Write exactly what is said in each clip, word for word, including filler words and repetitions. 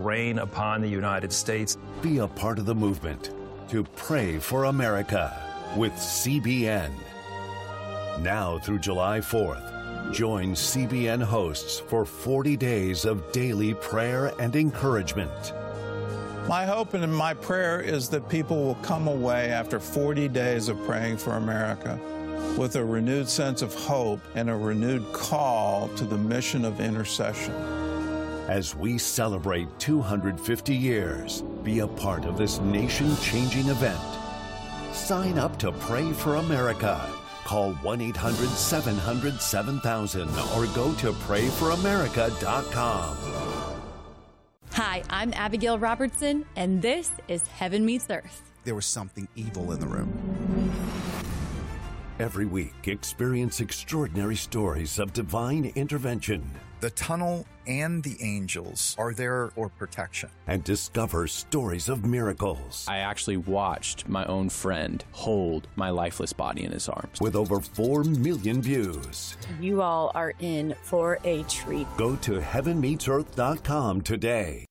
rain upon the United States. Be a part of the movement to pray for America with C B N. Now through July fourth, join C B N hosts for forty days of daily prayer and encouragement. My hope and my prayer is that people will come away after forty days of praying for America with a renewed sense of hope and a renewed call to the mission of intercession. As we celebrate two hundred fifty years, be a part of this nation-changing event. Sign up to Pray for America. Call one eight hundred seven hundred seven thousand or go to pray for america dot com. Hi, I'm Abigail Robertson, and this is Heaven Meets Earth. There was something evil in the room. Every week, experience extraordinary stories of divine intervention. The tunnel and the angels are there for protection. And discover stories of miracles. I actually watched my own friend hold my lifeless body in his arms. With over four million views. You all are in for a treat. Go to heaven meets earth dot com today.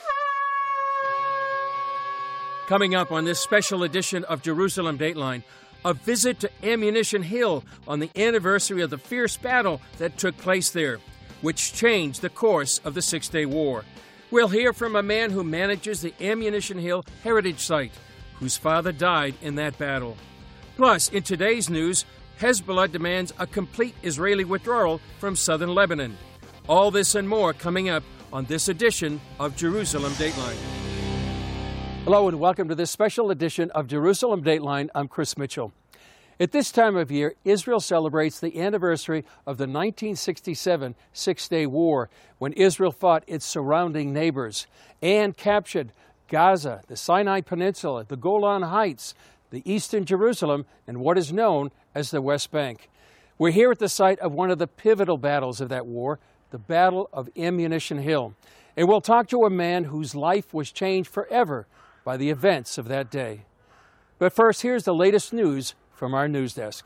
Coming up on this special edition of Jerusalem Dateline, a visit to Ammunition Hill on the anniversary of the fierce battle that took place there, which changed the course of the Six-Day War. We'll hear from a man who manages the Ammunition Hill Heritage Site, whose father died in that battle. Plus, in today's news, Hezbollah demands a complete Israeli withdrawal from southern Lebanon. All this and more coming up on this edition of Jerusalem Dateline. Hello and welcome to this special edition of Jerusalem Dateline. I'm Chris Mitchell. At this time of year, Israel celebrates the anniversary of the nineteen sixty-seven Six-Day War, when Israel fought its surrounding neighbors and captured Gaza, the Sinai Peninsula, the Golan Heights, the eastern Jerusalem, and what is known as the West Bank. We're here at the site of one of the pivotal battles of that war, the Battle of Ammunition Hill. And we'll talk to a man whose life was changed forever by the events of that day. But first, here's the latest news from our news desk.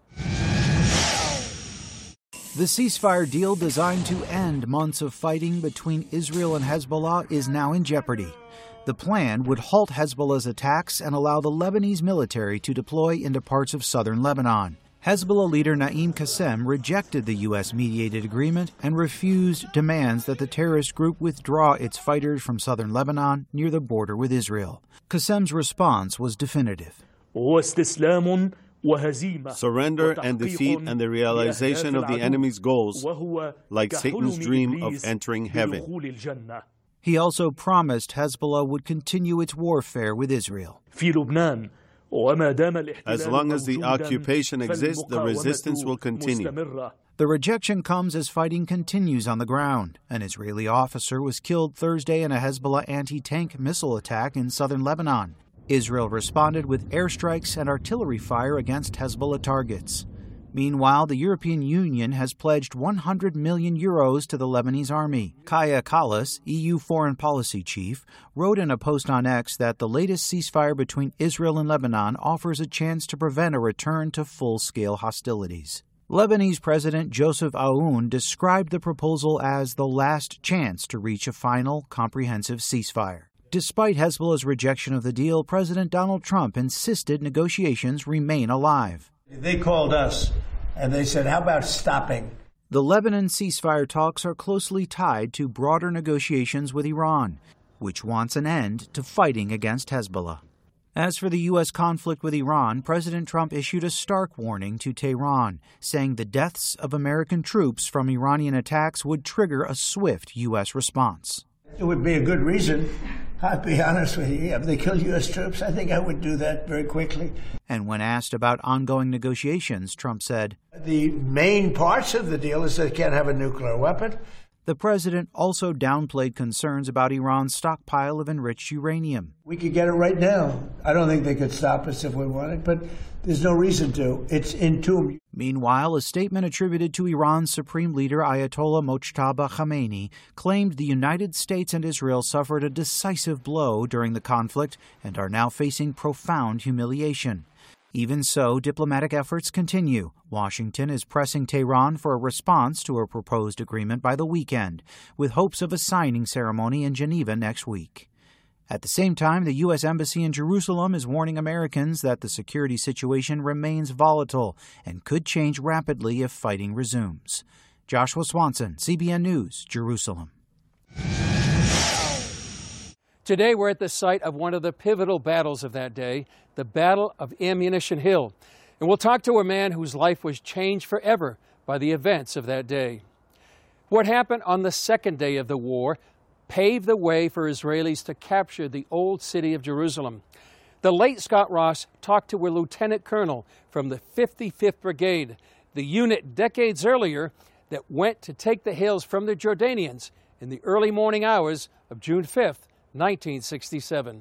The ceasefire deal designed to end months of fighting between Israel and Hezbollah is now in jeopardy. The plan would halt Hezbollah's attacks and allow the Lebanese military to deploy into parts of southern Lebanon. Hezbollah leader Naim Qassem rejected the U S-mediated agreement and refused demands that the terrorist group withdraw its fighters from southern Lebanon near the border with Israel. Qassem's response was definitive. Surrender and defeat and the realization of the enemy's goals, like Satan's dream of entering heaven. He also promised Hezbollah would continue its warfare with Israel. As long as the occupation exists, the resistance will continue. The rejection comes as fighting continues on the ground. An Israeli officer was killed Thursday in a Hezbollah anti-tank missile attack in southern Lebanon. Israel responded with airstrikes and artillery fire against Hezbollah targets. Meanwhile, the European Union has pledged one hundred million euros to the Lebanese army. Kaya Kallas, E U foreign policy chief, wrote in a post on X that the latest ceasefire between Israel and Lebanon offers a chance to prevent a return to full-scale hostilities. Lebanese President Joseph Aoun described the proposal as the last chance to reach a final, comprehensive ceasefire. Despite Hezbollah's rejection of the deal, President Donald Trump insisted negotiations remain alive. They called us and they said, how about stopping? The Lebanon ceasefire talks are closely tied to broader negotiations with Iran, which wants an end to fighting against Hezbollah. As for the U S conflict with Iran, President Trump issued a stark warning to Tehran, saying the deaths of American troops from Iranian attacks would trigger a swift U S response. It would be a good reason. I'll be honest with you. If they kill U S troops, I think I would do that very quickly. And when asked about ongoing negotiations, Trump said, the main parts of the deal is they can't have a nuclear weapon. The president also downplayed concerns about Iran's stockpile of enriched uranium. We could get it right now. I don't think they could stop us if we wanted, but there's no reason to. It's entombed. Meanwhile, a statement attributed to Iran's supreme leader Ayatollah Mojtaba Khamenei claimed the United States and Israel suffered a decisive blow during the conflict and are now facing profound humiliation. Even so, diplomatic efforts continue. Washington is pressing Tehran for a response to a proposed agreement by the weekend, with hopes of a signing ceremony in Geneva next week. At the same time, the U S Embassy in Jerusalem is warning Americans that the security situation remains volatile and could change rapidly if fighting resumes. Joshua Swanson, C B N News, Jerusalem. Today, we're at the site of one of the pivotal battles of that day, the Battle of Ammunition Hill. And we'll talk to a man whose life was changed forever by the events of that day. What happened on the second day of the war paved the way for Israelis to capture the old city of Jerusalem. The late Scott Ross talked to a lieutenant colonel from the fifty-fifth Brigade, the unit decades earlier that went to take the hills from the Jordanians in the early morning hours of June fifth, nineteen sixty-seven.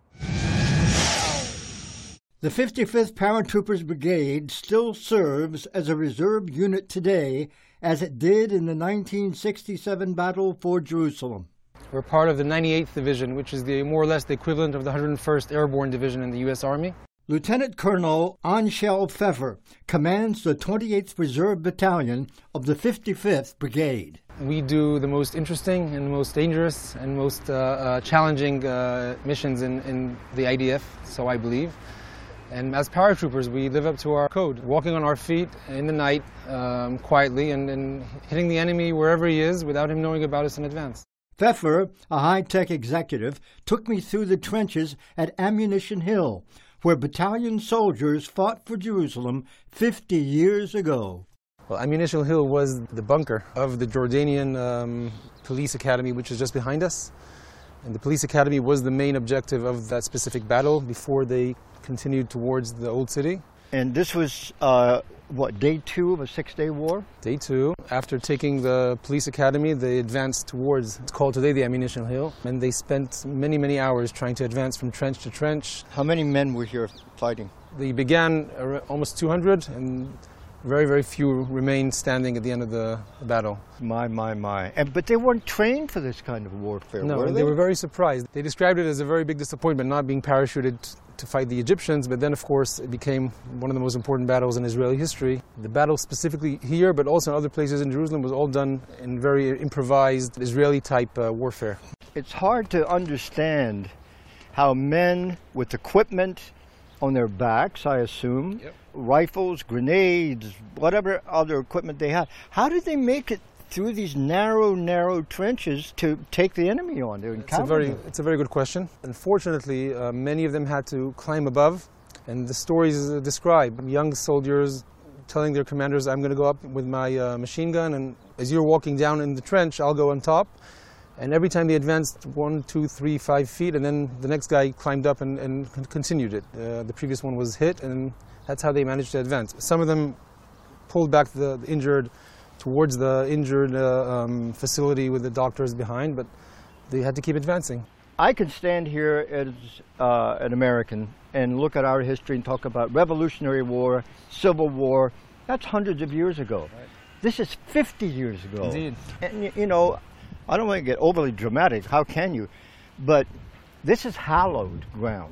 The fifty-fifth Paratroopers Brigade still serves as a reserve unit today, as it did in the nineteen sixty-seven battle for Jerusalem. We're part of the ninety-eighth Division, which is the more or less the equivalent of the one hundred first Airborne Division in the U S Army. Lieutenant Colonel Anshel Pfeffer commands the twenty-eighth Reserve Battalion of the fifty-fifth Brigade. We do the most interesting and most dangerous and most uh, uh, challenging uh, missions in, in the I D F, so I believe. And as paratroopers, we live up to our code, walking on our feet in the night um, quietly and, and hitting the enemy wherever he is without him knowing about us in advance. Pfeffer, a high-tech executive, took me through the trenches at Ammunition Hill, where battalion soldiers fought for Jerusalem fifty years ago. Well, Ammunition Hill was the bunker of the Jordanian um, police academy, which is just behind us. And the police academy was the main objective of that specific battle before they continued towards the old city. And this was, uh, what, day two of a six-day war? Day two. After taking the police academy, they advanced towards, it's called today the Ammunition Hill, and they spent many, many hours trying to advance from trench to trench. How many men were here fighting? They began almost two hundred, and very, very few remained standing at the end of the, the battle. My, my, my. And, but they weren't trained for this kind of warfare, no, were they? they were very surprised. They described it as a very big disappointment, not being parachuted to fight the Egyptians, but then, of course, it became one of the most important battles in Israeli history. The battle specifically here, but also in other places in Jerusalem, was all done in very improvised Israeli-type uh, warfare. It's hard to understand how men with equipment on their backs, I assume, yep. rifles, grenades, whatever other equipment they had, how did they make it through these narrow, narrow trenches to take the enemy on, to encounter it's a very, them? It's a very good question. Unfortunately, uh, many of them had to climb above, and the stories uh, describe young soldiers telling their commanders, I'm going to go up with my uh, machine gun, and as you're walking down in the trench, I'll go on top. And every time they advanced one, two, three, five feet, and then the next guy climbed up and, and continued it. Uh, the previous one was hit, and that's how they managed to advance. Some of them pulled back the, the injured towards the injured uh, um, facility with the doctors behind, but they had to keep advancing. I could stand here as uh, an American and look at our history and talk about Revolutionary War, Civil War. That's hundreds of years ago. Right. This is fifty years ago. Indeed. And, you know, I don't want to get overly dramatic, how can you? But this is hallowed ground.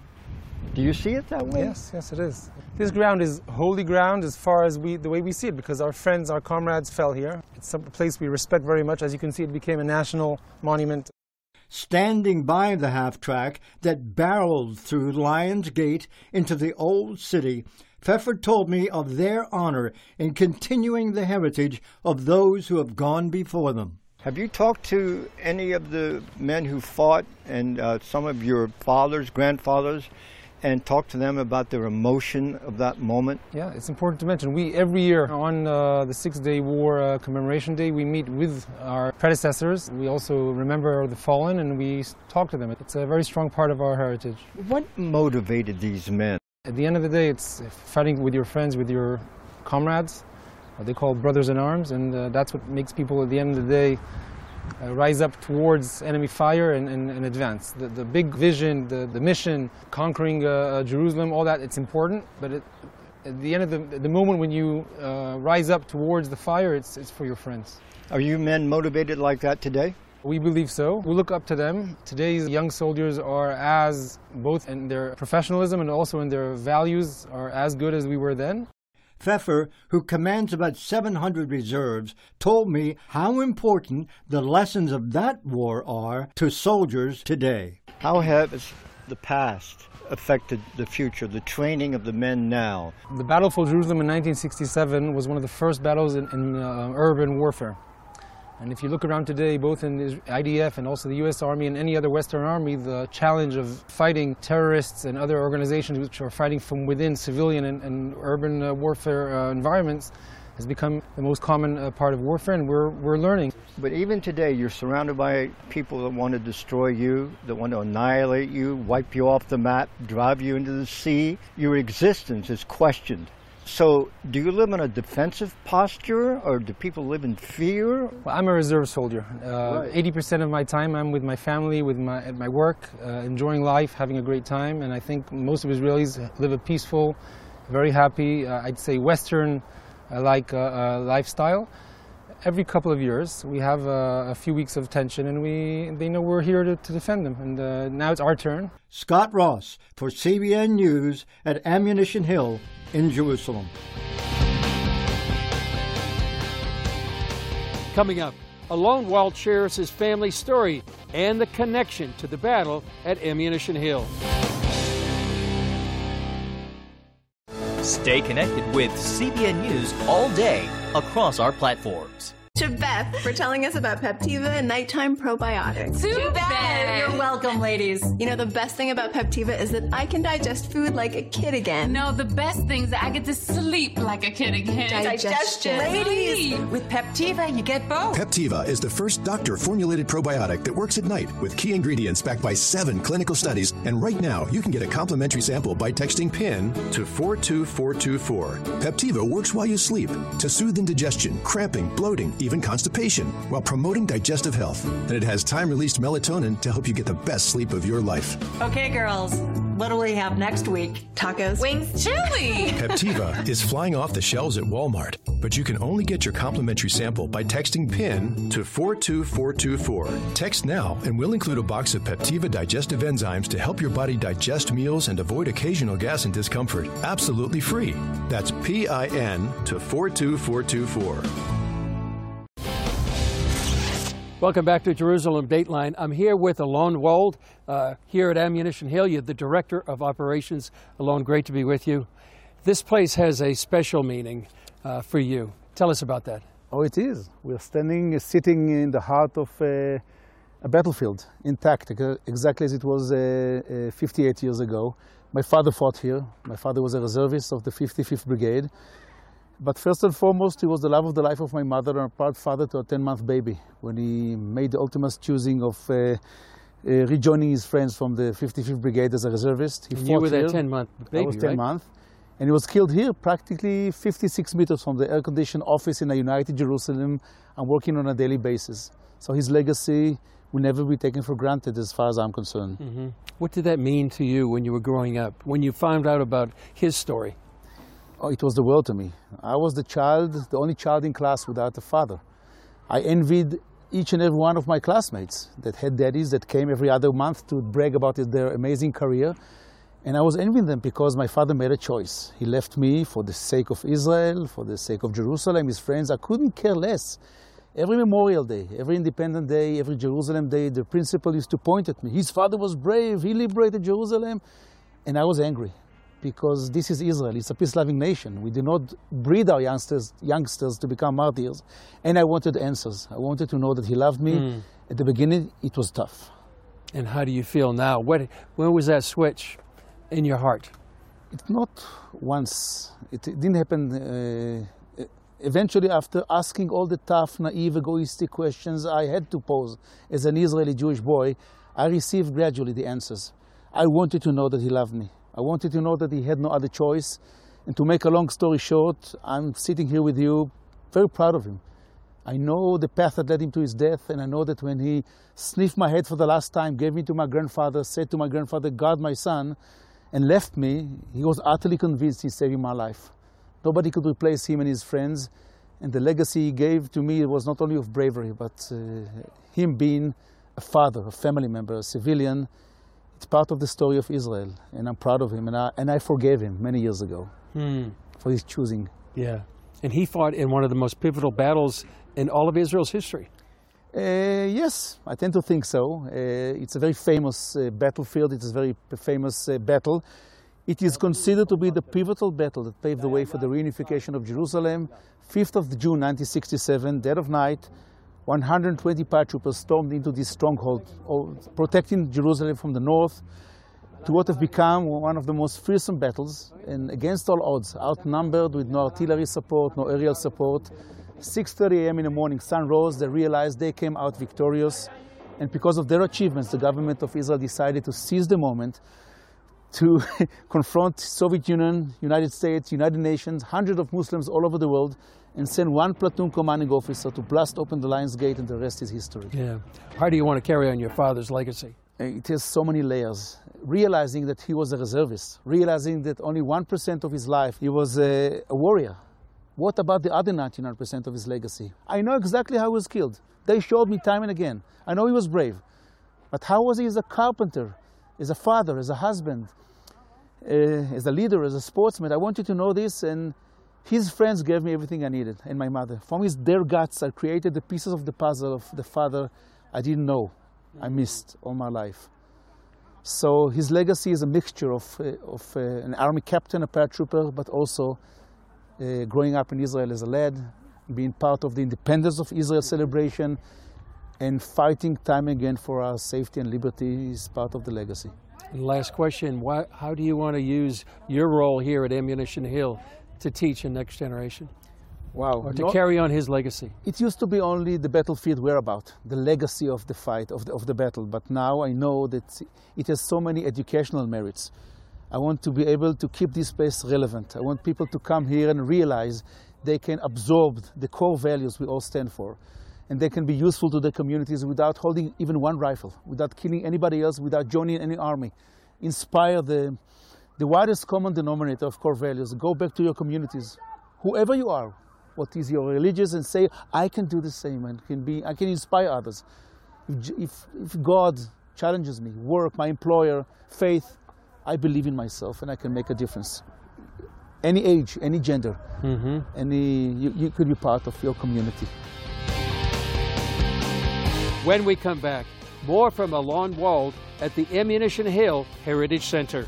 Do you see it that way? Yes, yes it is. This ground is holy ground as far as we, the way we see it, because our friends, our comrades fell here. It's a place we respect very much. As you can see, it became a national monument. Standing by the half-track that barreled through Lions Gate into the old city, Pfeffer told me of their honor in continuing the heritage of those who have gone before them. Have you talked to any of the men who fought and uh, some of your fathers, grandfathers, and talk to them about their emotion of that moment? Yeah, it's important to mention. We, every year on uh, the Six-Day War uh, Commemoration Day, we meet with our predecessors. We also remember the fallen and we talk to them. It's a very strong part of our heritage. What motivated these men? At the end of the day, it's fighting with your friends, with your comrades. They call brothers in arms, and uh, that's what makes people at the end of the day uh, rise up towards enemy fire and, and, and advance. The, the big vision, the, the mission, conquering uh, Jerusalem, all that, it's important, but it, at the end of the, the moment when you uh, rise up towards the fire, it's, it's for your friends. Are you men motivated like that today? We believe so. We look up to them. Today's young soldiers are as, both in their professionalism and also in their values, are as good as we were then. Pfeffer, who commands about seven hundred reserves, told me how important the lessons of that war are to soldiers today. How has the past affected the future, the training of the men now? The Battle for Jerusalem in nineteen sixty-seven was one of the first battles in, in uh, urban warfare. And if you look around today, both in the I D F and also the U S Army and any other Western army, the challenge of fighting terrorists and other organizations which are fighting from within civilian and, and urban uh, warfare uh, environments has become the most common uh, part of warfare, and we're, we're learning. But even today, you're surrounded by people that want to destroy you, that want to annihilate you, wipe you off the map, drive you into the sea. Your existence is questioned. So do you live in a defensive posture, or do people live in fear? Well, I'm a reserve soldier. Uh, right. eighty percent of my time I'm with my family, with my, at my work, uh, enjoying life, having a great time. And I think most of Israelis live a peaceful, very happy, uh, I'd say Western-like uh, uh, lifestyle. Every couple of years we have uh, a few weeks of tension, and we they know we're here to, to defend them. And uh, now it's our turn. Scott Ross for C B N News at Ammunition Hill in Jerusalem. Coming up, Alon Wald shares his family story and the connection to the battle at Ammunition Hill. Stay connected with C B N News all day across our platforms. To Beth for telling us about Peptiva and nighttime probiotics. To Beth! You're welcome, ladies. You know, the best thing about Peptiva is that I can digest food like a kid again. No, the best thing is that I get to sleep like a kid again. Digestion. Ladies! With Peptiva, you get both. Peptiva is the first doctor-formulated probiotic that works at night with key ingredients backed by seven clinical studies. And right now, you can get a complimentary sample by texting PIN to four two four two four. Peptiva works while you sleep to soothe indigestion, cramping, bloating, even constipation, while promoting digestive health. And it has time-released melatonin to help you get the best sleep of your life. Okay, girls, what do we have next week? Tacos. Wings. Chili. Peptiva is flying off the shelves at Walmart, but you can only get your complimentary sample by texting PIN to four two four two four. Text now, and we'll include a box of Peptiva digestive enzymes to help your body digest meals and avoid occasional gas and discomfort. Absolutely free. That's P I N to four two four two four. Welcome back to Jerusalem Dateline. I'm here with Alon Wald uh, here at Ammunition Hill. You're the Director of Operations. Alon, great to be with you. This place has a special meaning uh, for you. Tell us about that. Oh, it is. We're standing, uh, sitting in the heart of uh, a battlefield, intact, exactly as it was uh, uh, fifty-eight years ago. My father fought here. My father was a reservist of the fifty-fifth Brigade. But first and foremost, he was the love of the life of my mother and a proud father to a ten-month baby when he made the ultimate choosing of uh, uh, rejoining his friends from the fifty-fifth Brigade as a reservist. He and fought you were here. that ten-month baby, I was ten right? months. And he was killed here, practically fifty-six meters from the air-conditioned office in a United Jerusalem and working on a daily basis. So his legacy will never be taken for granted as far as I'm concerned. Mm-hmm. What did that mean to you when you were growing up, when you found out about his story? Oh, it was the world to me. I was the child, the only child in class without a father. I envied each and every one of my classmates that had daddies that came every other month to brag about their amazing career. And I was envying them because my father made a choice. He left me for the sake of Israel, for the sake of Jerusalem, his friends. I couldn't care less. Every Memorial Day, every Independence Day, every Jerusalem Day, the principal used to point at me. His father was brave, he liberated Jerusalem. And I was angry. Because this is Israel, it's a peace-loving nation. We do not breed our youngsters, youngsters to become martyrs. And I wanted answers. I wanted to know that he loved me. Mm. At the beginning, it was tough. And how do you feel now? What, when was that switch in your heart? It's not once. It, it didn't happen. Uh, eventually, after asking all the tough, naive, egoistic questions I had to pose as an Israeli Jewish boy, I received gradually the answers. I wanted to know that he loved me. I wanted to know that he had no other choice. And to make a long story short, I'm sitting here with you, very proud of him. I know the path that led him to his death, and I know that when he sniffed my head for the last time, gave me to my grandfather, said to my grandfather, "God, my son," and left me, he was utterly convinced he's saving my life. Nobody could replace him and his friends. And the legacy he gave to me was not only of bravery, but uh, him being a father, a family member, a civilian. It's part of the story of Israel, and I'm proud of him, and I, and I forgave him many years ago hmm. for his choosing. Yeah, and he fought in one of the most pivotal battles in all of Israel's history. Uh, yes, I tend to think so. Uh, it's a very famous uh, battlefield. It's a very famous uh, battle. It is considered to be the pivotal battle that paved the way for the reunification of Jerusalem. fifth of June nineteen sixty-seven, dead of night, one hundred twenty paratroopers stormed into this stronghold, protecting Jerusalem from the north, to what have become one of the most fearsome battles, and against all odds, outnumbered with no artillery support, no aerial support. six thirty a m in the morning, sun rose, they realized they came out victorious, and because of their achievements, the government of Israel decided to seize the moment to confront Soviet Union, United States, United Nations, hundreds of Muslims all over the world, and send one platoon commanding officer to blast open the Lion's Gate, and the rest is history. Yeah. How do you want to carry on your father's legacy? It has so many layers. Realizing that he was a reservist, realizing that only one percent of his life he was a, a warrior. What about the other ninety-nine percent of his legacy? I know exactly how he was killed. They showed me time and again. I know he was brave. But how was he as a carpenter, as a father, as a husband, uh, as a leader, as a sportsman? I want you to know this, and his friends gave me everything I needed, and my mother. From his their guts, I created the pieces of the puzzle of the father I didn't know, I missed all my life. So his legacy is a mixture of, uh, of uh, an army captain, a paratrooper, but also uh, growing up in Israel as a lad, being part of the independence of Israel celebration, and fighting time again for our safety and liberty is part of the legacy. And last question, why, how do you want to use your role here at Ammunition Hill to teach the next generation? Wow. Or to no, carry on his legacy? It used to be only the battlefield whereabout, the legacy of the fight, of the, of the battle. But now I know that it has so many educational merits. I want to be able to keep this place relevant. I want people to come here and realize they can absorb the core values we all stand for. And they can be useful to their communities without holding even one rifle, without killing anybody else, without joining any army. Inspire the, the widest common denominator of core values. Go back to your communities, whoever you are. What is your religious, and say, I can do the same, and can be, I can inspire others. If, if, if God challenges me, work, my employer, faith, I believe in myself and I can make a difference. Any age, any gender, mm-hmm. any, you, you could be part of your community. When we come back, more from Alon Wald at the Ammunition Hill Heritage Center.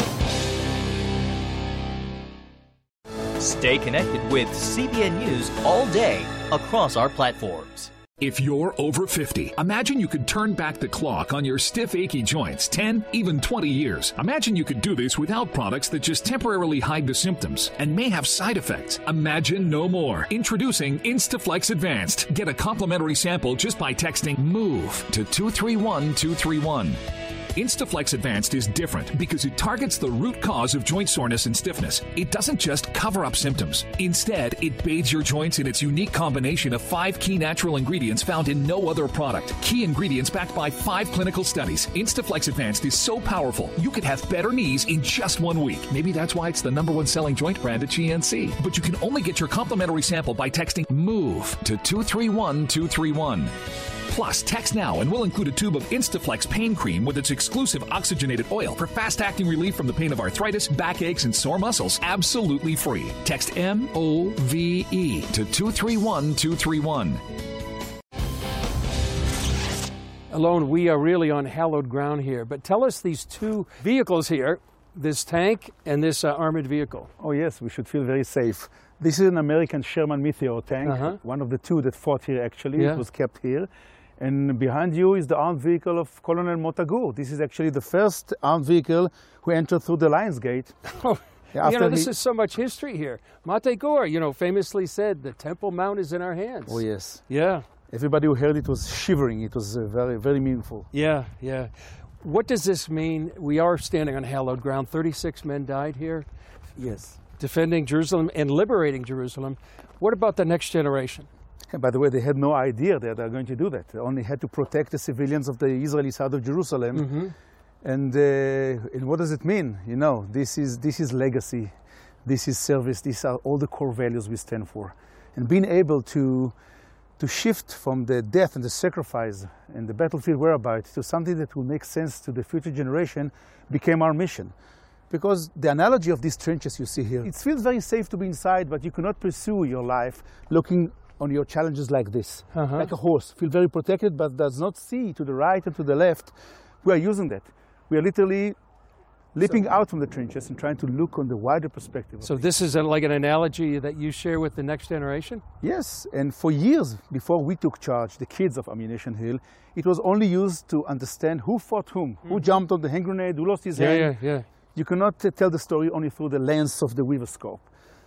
Stay connected with C B N News all day across our platforms. If you're over fifty, imagine you could turn back the clock on your stiff, achy joints ten, even twenty years. Imagine you could do this without products that just temporarily hide the symptoms and may have side effects. Imagine no more. Introducing Instaflex Advanced. Get a complimentary sample just by texting MOVE to two three one two three one. Instaflex Advanced is different because it targets the root cause of joint soreness and stiffness. It doesn't just cover up symptoms. Instead, it bathes your joints in its unique combination of five key natural ingredients found in no other product. Key ingredients backed by five clinical studies. Instaflex Advanced is so powerful, you could have better knees in just one week. Maybe that's why it's the number one selling joint brand at G N C. But you can only get your complimentary sample by texting MOVE to two three one two three one. Plus, text now and we'll include a tube of Instaflex pain cream with its exclusive oxygenated oil for fast-acting relief from the pain of arthritis, backaches, and sore muscles, absolutely free. Text M O V E to two three one two three one. Alon, we are really on hallowed ground here, but tell us these two vehicles here, this tank and this uh, armored vehicle. Oh yes, we should feel very safe. This is an American Sherman Meteor tank, uh-huh. one of the two that fought here actually. Yeah. It was kept here. And behind you is the armed vehicle of Colonel Mota Gur. This is actually the first armed vehicle who entered through the Lion's Gate. Oh, you know, this he... is so much history here. Mota Gur, you know, famously said, the Temple Mount is in our hands. Oh, yes. Yeah. Everybody who heard it was shivering. It was uh, very, very meaningful. Yeah, yeah. What does this mean? We are standing on hallowed ground. thirty-six men died here. Yes. Defending Jerusalem and liberating Jerusalem. What about the next generation? And by the way, they had no idea that they're going to do that. They only had to protect the civilians of the Israeli side of Jerusalem. Mm-hmm. And, uh, and what does it mean? You know, this is, this is legacy. This is service. These are all the core values we stand for. And being able to, to shift from the death and the sacrifice and the battlefield whereabouts to something that will make sense to the future generation became our mission. Because the analogy of these trenches you see here, it feels very safe to be inside, but you cannot pursue your life looking on your challenges like this, uh-huh. like a horse. Feel very protected, but does not see to the right and to the left. We are using that. We are literally leaping so, out from the trenches and trying to look on the wider perspective. So this is a, like an analogy that you share with the next generation? Yes, and for years before we took charge, the kids of Ammunition Hill, it was only used to understand who fought whom, mm. who jumped on the hand grenade, who lost his yeah, hand. Yeah, yeah. You cannot uh, tell the story only through the lens of the Weaver scope.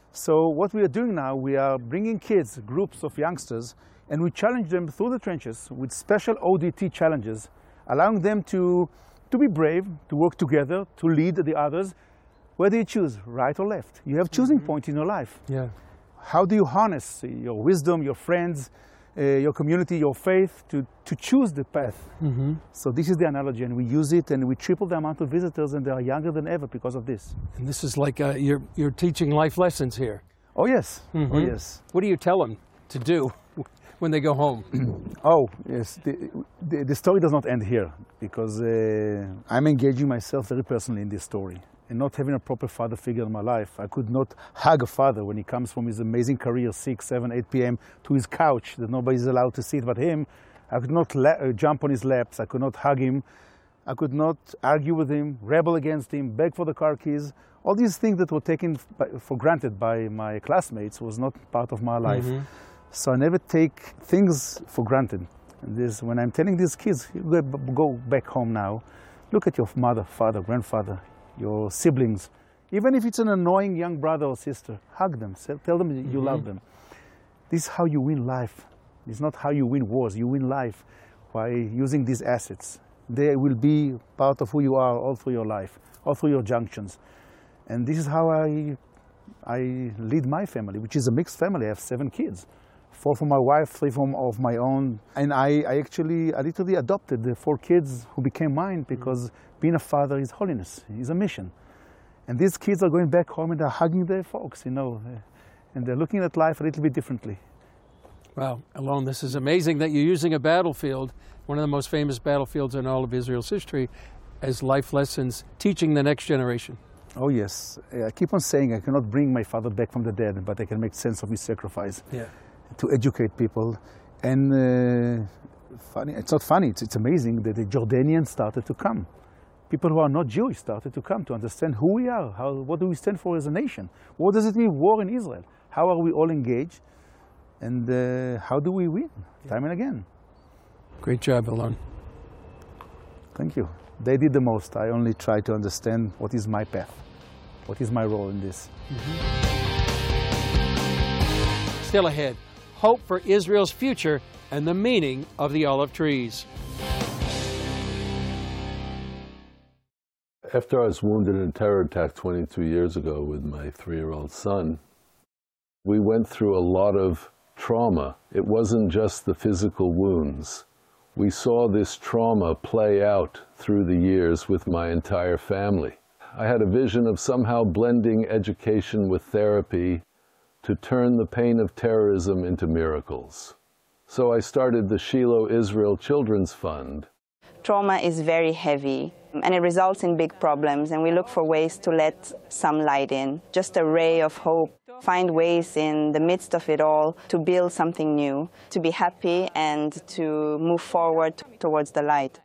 So what we are doing now, we are bringing kids, groups of youngsters, and we challenge them through the trenches with special O D T challenges, allowing them to, to be brave, to work together, to lead the others. Where do you choose, right or left? You have choosing mm-hmm. points in your life. Yeah. How do you harness your wisdom, your friends, uh, your community, your faith to, to choose the path? Mm-hmm. So this is the analogy, and we use it, and we triple the amount of visitors, and they are younger than ever because of this. And this is like uh, you're, you're teaching life lessons here. Oh, yes. Mm-hmm. Oh, yes. What do you tell them to do when they go home? Oh, yes. The, the, the story does not end here, because uh, I'm engaging myself very personally in this story. And not having a proper father figure in my life, I could not hug a father when he comes from his amazing career, six, seven, eight p m to his couch that nobody's allowed to sit but him. I could not la uh, jump on his laps. I could not hug him. I could not argue with him, rebel against him, beg for the car keys. All these things that were taken by, for granted by my classmates was not part of my life. Mm-hmm. So I never take things for granted. And this, when I'm telling these kids, go, go back home now, look at your mother, father, grandfather, your siblings. Even if it's an annoying young brother or sister, hug them, tell them you mm-hmm. love them. This is how you win life. It's not how you win wars. You win life by using these assets. They will be part of who you are all through your life, all through your junctions. And this is how I, I lead my family, which is a mixed family. I have seven kids, four from my wife, three from of my own. And I, I actually, I literally adopted the four kids who became mine because being a father is holiness, is a mission. And these kids are going back home and they're hugging their folks, you know, and they're looking at life a little bit differently. Wow, Alon, this is amazing that you're using a battlefield, one of the most famous battlefields in all of Israel's history, as life lessons, teaching the next generation. Oh yes, I keep on saying I cannot bring my father back from the dead, but I can make sense of his sacrifice. Yeah. To educate people. And uh, funny, it's not funny, it's, it's amazing that the Jordanians started to come. People who are not Jewish started to come to understand who we are, how, what do we stand for as a nation? What does it mean, war in Israel? How are we all engaged? And uh, how do we win, yeah. time and again? Great job, Alon. Thank you. They did the most. I only try to understand what is my path, what is my role in this. Mm-hmm. Still ahead, hope for Israel's future and the meaning of the olive trees. After I was wounded in a terror attack twenty-two years ago with my three-year-old son, we went through a lot of trauma. It wasn't just the physical wounds. We saw this trauma play out through the years with my entire family. I had a vision of somehow blending education with therapy to turn the pain of terrorism into miracles. So I started the Shiloh Israel Children's Fund. Trauma is very heavy, and it results in big problems, and we look for ways to let some light in, just a ray of hope. Find ways in the midst of it all to build something new, to be happy and to move forward towards the light.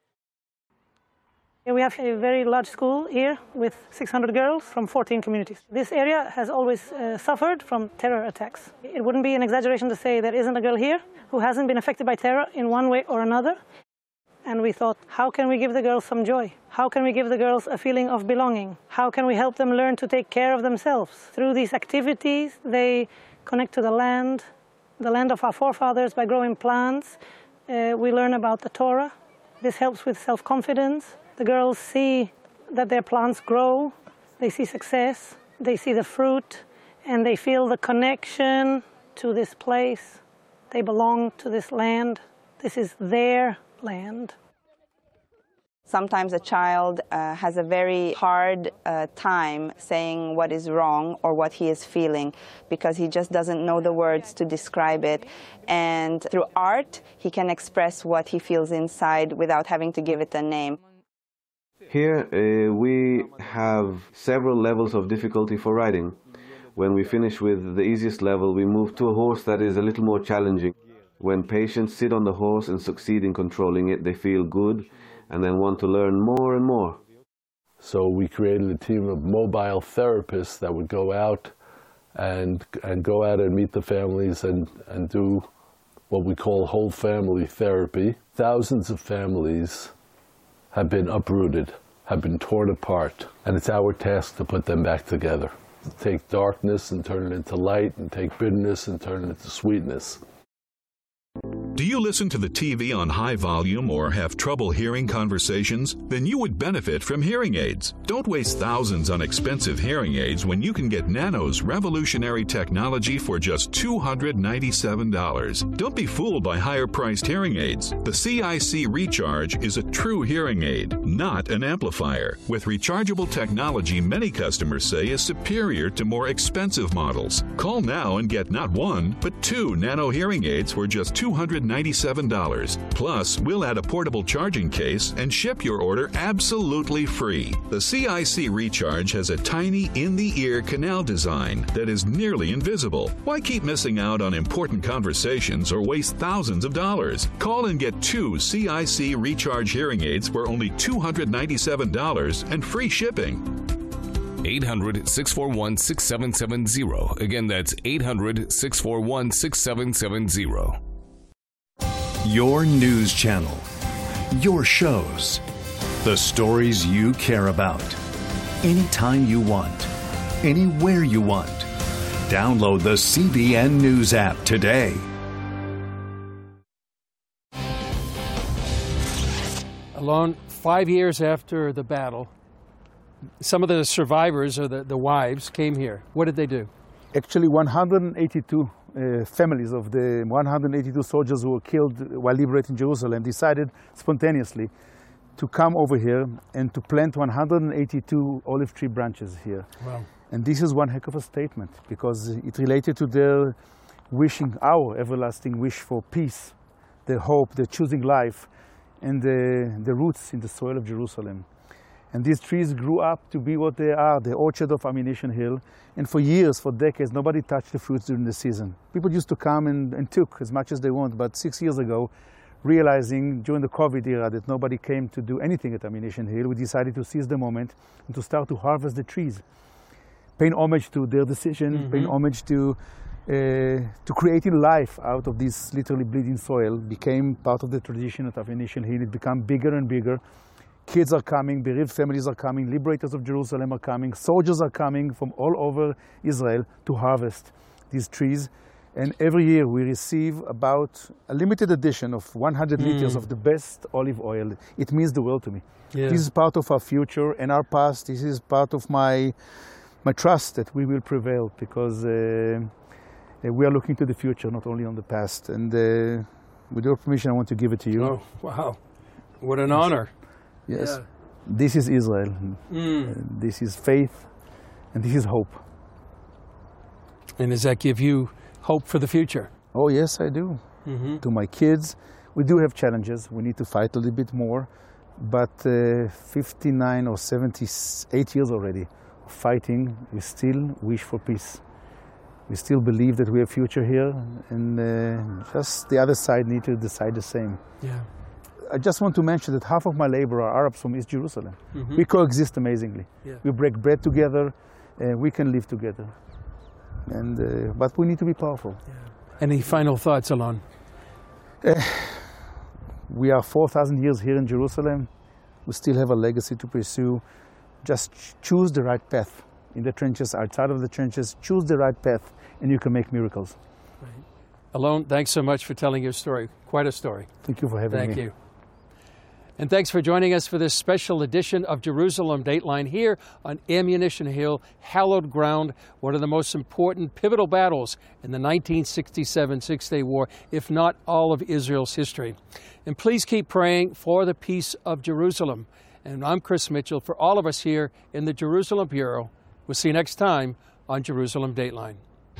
We have a very large school here with six hundred girls from fourteen communities. This area has always uh, suffered from terror attacks. It wouldn't be an exaggeration to say there isn't a girl here who hasn't been affected by terror in one way or another. And we thought, how can we give the girls some joy? How can we give the girls a feeling of belonging? How can we help them learn to take care of themselves? Through these activities, they connect to the land, the land of our forefathers by growing plants. Uh, we learn about the Torah. This helps with self-confidence. The girls see that their plants grow. They see success. They see the fruit. And they feel the connection to this place. They belong to this land. This is their land. Sometimes a child uh, has a very hard uh, time saying what is wrong or what he is feeling because he just doesn't know the words to describe it. And through art, he can express what he feels inside without having to give it a name. Here uh, we have several levels of difficulty for riding. When we finish with the easiest level, we move to a horse that is a little more challenging. When patients sit on the horse and succeed in controlling it, they feel good and then want to learn more and more. So we created a team of mobile therapists that would go out and, and go out and meet the families and, and do what we call whole family therapy. Thousands of families have been uprooted, have been torn apart, and it's our task to put them back together. To take darkness and turn it into light, and take bitterness and turn it into sweetness. Do you listen to the T V on high volume or have trouble hearing conversations? Then you would benefit from hearing aids. Don't waste thousands on expensive hearing aids when you can get Nano's revolutionary technology for just two hundred ninety-seven dollars. Don't be fooled by higher-priced hearing aids. The C I C Recharge is a true hearing aid, not an amplifier. With rechargeable technology many customers say is superior to more expensive models. Call now and get not one, but two Nano hearing aids for just two hundred ninety-seven dollars. Plus, we'll add a portable charging case and ship your order absolutely free. The C I C Recharge has a tiny in-the-ear canal design that is nearly invisible. Why keep missing out on important conversations or waste thousands of dollars? Call and get two C I C Recharge hearing aids for only two hundred ninety-seven dollars and free shipping. eight hundred, six four one, six seven seven zero. Again, that's eight hundred, six four one, six seven seven zero. Your news channel. Your shows. The stories you care about. Anytime you want. Anywhere you want. Download the C B N News app today. Alon, five years after the battle, some of the survivors, or the, the wives, came here. What did they do? Actually, one hundred eighty-two uh, families of the one hundred eighty-two soldiers who were killed while liberating Jerusalem decided spontaneously to come over here and to plant one hundred eighty-two olive tree branches here. Wow. And this is one heck of a statement, because it related to their wishing, our everlasting wish for peace, their hope, their choosing life, and the, the roots in the soil of Jerusalem. And these trees grew up to be what they are, the orchard of Ammunition Hill. And for years, for decades, nobody touched the fruits during the season. People used to come and, and took as much as they want. But six years ago, realizing during the COVID era that nobody came to do anything at Ammunition Hill, we decided to seize the moment and to start to harvest the trees. Paying homage to their decision, mm-hmm. paying homage to, uh, to creating life out of this literally bleeding soil became part of the tradition at Ammunition Hill. It became bigger and bigger. Kids are coming, bereaved families are coming, liberators of Jerusalem are coming, soldiers are coming from all over Israel to harvest these trees. And every year we receive about a limited edition of one hundred mm. liters of the best olive oil. It means the world to me. Yeah. This is part of our future and our past. This is part of my, my trust that we will prevail, because uh, we are looking to the future, not only on the past. And uh, with your permission, I want to give it to you. Oh, wow. What an honor. Yes, yeah. This is Israel. Mm. Uh, this is faith, and this is hope. And does that give you hope for the future? Oh yes, I do. Mm-hmm. To my kids, we do have challenges. We need to fight a little bit more, but uh, fifty-nine or seventy-eight years already of fighting, we still wish for peace. We still believe that we have a future here, and uh, just the other side need to decide the same. Yeah. I just want to mention that half of my labor are Arabs from East Jerusalem. Mm-hmm. We coexist amazingly. Yeah. We break bread together, and we can live together. And uh, but we need to be powerful. Yeah. Any final thoughts, Alon? Uh, we are four thousand years here in Jerusalem. We still have a legacy to pursue. Just ch- choose the right path in the trenches, outside of the trenches. Choose the right path, and you can make miracles. Right. Alon, thanks so much for telling your story. Quite a story. Thank you for having Thank me. you. And thanks for joining us for this special edition of Jerusalem Dateline here on Ammunition Hill, hallowed ground, one of the most important pivotal battles in the nineteen sixty-seven Six-Day War, if not all of Israel's history. And please keep praying for the peace of Jerusalem. And I'm Chris Mitchell. For all of us here in the Jerusalem Bureau, we'll see you next time on Jerusalem Dateline.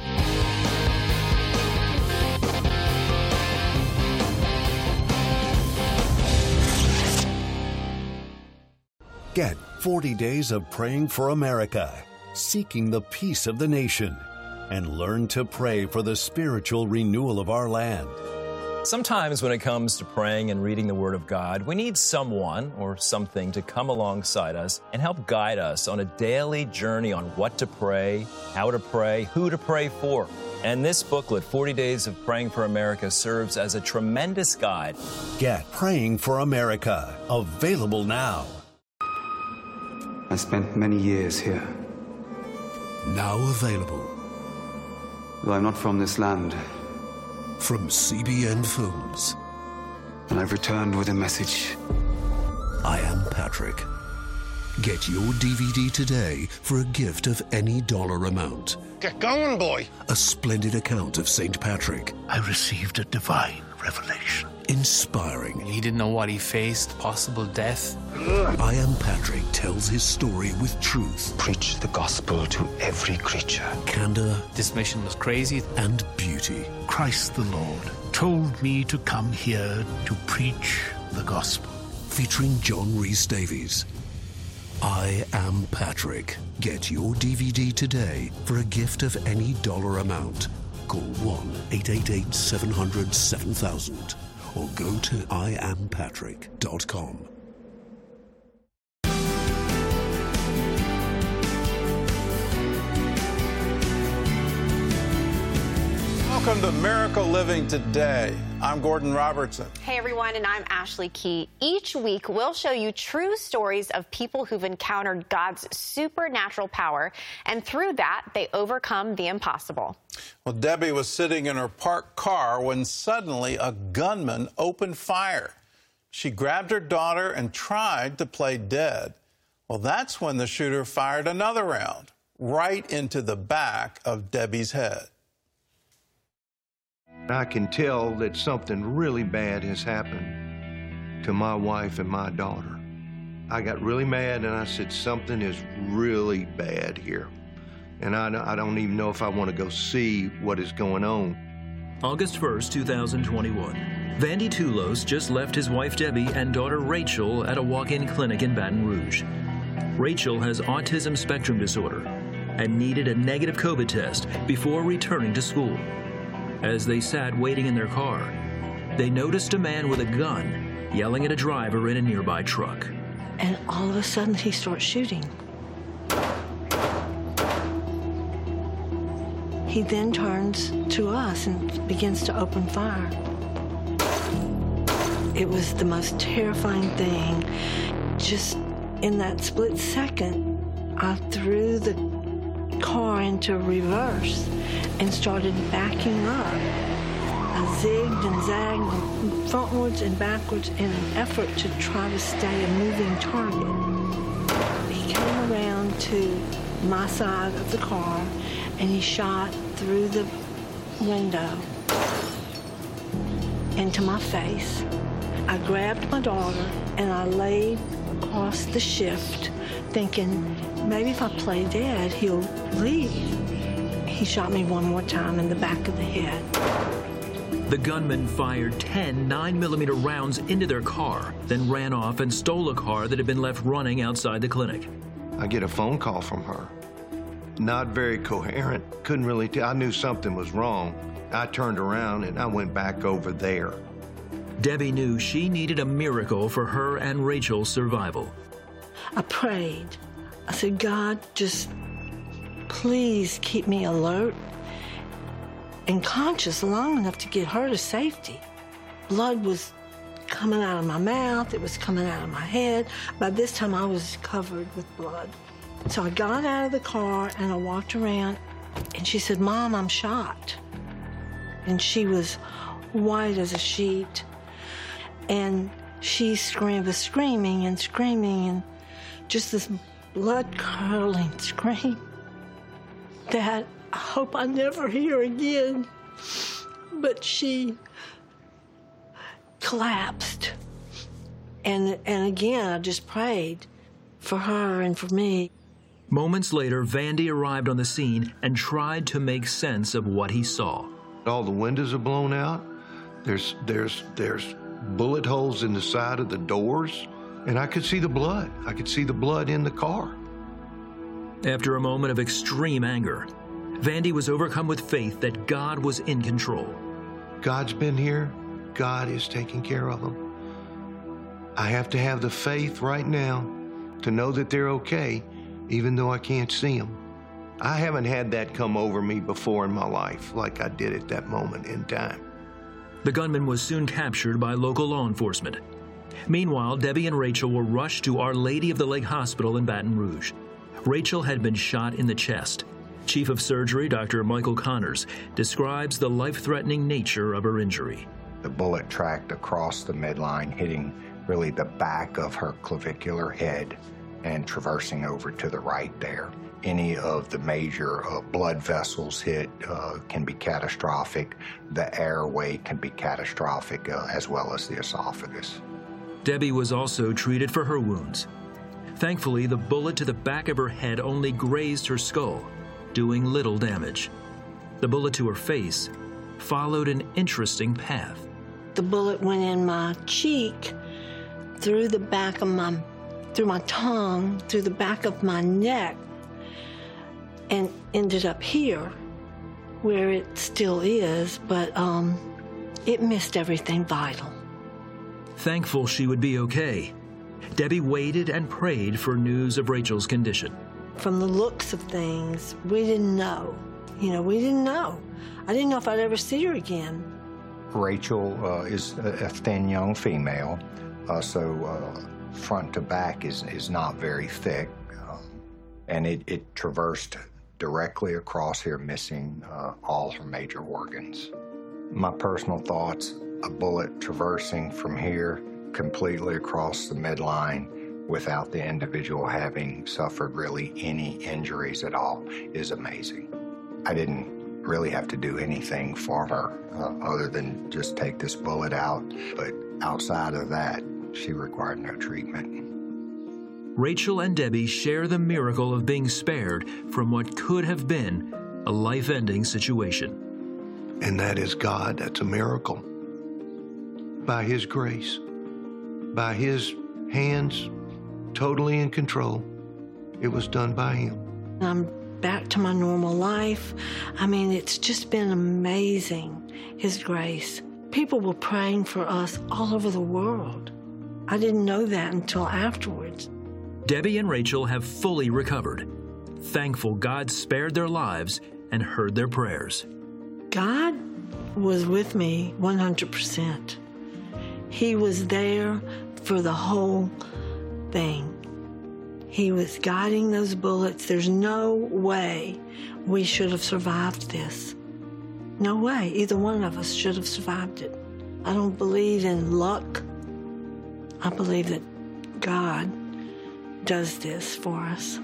Get forty days of praying for America, seeking the peace of the nation, and learn to pray for the spiritual renewal of our land. Sometimes when it comes to praying and reading the Word of God, we need someone or something to come alongside us and help guide us on a daily journey on what to pray, how to pray, who to pray for. And this booklet, forty days of Praying for America, serves as a tremendous guide. Get Praying for America, available now. I spent many years here. Now available. Though I'm not from this land. From C B N Films. And I've returned with a message. I am Patrick. Get your D V D today for a gift of any dollar amount. Get going, boy. A splendid account of Saint Patrick. I received a divine revelation. Inspiring. He didn't know what he faced, possible death. I Am Patrick tells his story with truth. Preach the gospel to every creature. Candor. This mission was crazy. And beauty. Christ the Lord told me to come here to preach the gospel. Featuring John Rhys Davies. I Am Patrick. Get your D V D today for a gift of any dollar amount. Call one eight eight eight, seven hundred, seven thousand or go to I am patrick dot com. Welcome to Miracle Living Today. I'm Gordon Robertson. Hey everyone, and I'm Ashley Key. Each week, we'll show you true stories of people who've encountered God's supernatural power, and through that, they overcome the impossible. Well, Debbie was sitting in her parked car when suddenly a gunman opened fire. She grabbed her daughter and tried to play dead. Well, that's when the shooter fired another round, right into the back of Debbie's head. I can tell that something really bad has happened to my wife and my daughter. I got really mad and I said, something is really bad here. And I, I don't even know if I want to go see what is going on. August first, two thousand twenty-one. Vandy Tulos just left his wife Debbie and daughter Rachel at a walk-in clinic in Baton Rouge. Rachel has autism spectrum disorder and needed a negative COVID test before returning to school. As they sat waiting in their car, they noticed a man with a gun yelling at a driver in a nearby truck. And all of a sudden, he starts shooting. He then turns to us and begins to open fire. It was the most terrifying thing. Just in that split second, I threw the car into reverse and started backing up. I zigged and zagged frontwards and backwards in an effort to try to stay a moving target. He came around to my side of the car and he shot through the window into my face. I grabbed my daughter and I laid across the shift thinking, maybe if I play dead, he'll leave. He shot me one more time in the back of the head. The gunman fired ten nine millimeter rounds into their car, then ran off and stole a car that had been left running outside the clinic. I get a phone call from her. Not very coherent. Couldn't really tell. I knew something was wrong. I turned around and I went back over there. Debbie knew she needed a miracle for her and Rachel's survival. I prayed. I said, God, just please keep me alert and conscious long enough to get her to safety. Blood was coming out of my mouth. It was coming out of my head. By this time, I was covered with blood. So I got out of the car and I walked around and she said, Mom, I'm shot. And she was white as a sheet. And she screamed, was screaming and screaming, and just this blood-curdling scream that I hope I never hear again. But she collapsed. And, and again, I just prayed for her and for me. Moments later, Vandy arrived on the scene and tried to make sense of what he saw. All the windows are blown out. There's, there's, there's bullet holes in the side of the doors. And I could see the blood. I could see the blood in the car. After a moment of extreme anger, Vandy was overcome with faith that God was in control. God's been here. God is taking care of them. I have to have the faith right now to know that they're okay, even though I can't see them. I haven't had that come over me before in my life like I did at that moment in time. The gunman was soon captured by local law enforcement. Meanwhile, Debbie and Rachel were rushed to Our Lady of the Lake Hospital in Baton Rouge. Rachel had been shot in the chest. Chief of Surgery, Doctor Michael Connors, describes the life-threatening nature of her injury. The bullet tracked across the midline, hitting really the back of her clavicular head and traversing over to the right there. Any of the major uh, blood vessels hit uh, can be catastrophic. The airway can be catastrophic, uh, as well as the esophagus. Debbie was also treated for her wounds. Thankfully, the bullet to the back of her head only grazed her skull, doing little damage. The bullet to her face followed an interesting path. The bullet went in my cheek, through the back of my, through my tongue, through the back of my neck, and ended up here, where it still is, but um, it missed everything vital. Thankful she would be okay, Debbie waited and prayed for news of Rachel's condition. From the looks of things, we didn't know. You know, we didn't know. I didn't know if I'd ever see her again. Rachel uh, is a thin young female, uh, so uh, front to back is, is not very thick, um, and it, it traversed directly across here, missing uh, all her major organs. My personal thoughts, a bullet traversing from here completely across the midline without the individual having suffered really any injuries at all is amazing. I didn't really have to do anything for her uh, other than just take this bullet out, but outside of that, she required no treatment. Rachel and Debbie share the miracle of being spared from what could have been a life-ending situation. And that is God. That's a miracle. By His grace, by His hands, totally in control, it was done by Him. I'm back to my normal life. I mean, it's just been amazing, His grace. People were praying for us all over the world. I didn't know that until afterwards. Debbie and Rachel have fully recovered, thankful God spared their lives and heard their prayers. God was with me one hundred percent. He was there for the whole thing. He was guiding those bullets. There's no way we should have survived this. No way. Either one of us should have survived it. I don't believe in luck. I believe that God does this for us.